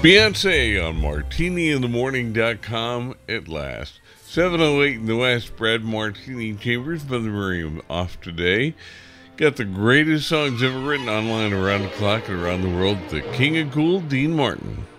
Beyonce on MartiniInTheMorning.com at last. 7:08 in the West. Brad Martini Chambers, Brother Miriam off today. Got the greatest songs ever written online around the clock and around the world. The King of Cool, Dean Martin.